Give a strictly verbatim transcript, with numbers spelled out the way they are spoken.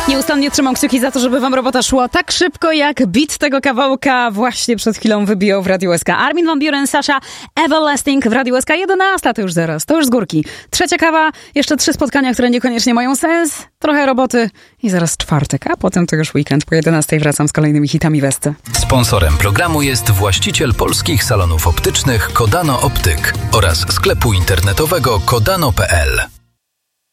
Nieustannie trzymam kciuki za to, żeby wam robota szła tak szybko, jak beat tego kawałka właśnie przed chwilą wybijał w Radiu S K. Armin van Buuren, Sasha, Everlasting w Radiu S K. jedenasta to już zaraz, to już z górki. Trzecia kawa, jeszcze trzy spotkania, które niekoniecznie mają sens, trochę roboty i zaraz czwartek, a potem to już weekend. Po jedenastej wracam z kolejnymi hitami Westy. Sponsorem programu jest właściciel polskich salonów optycznych Kodano Optyk oraz sklepu internetowego kodano kropka p l.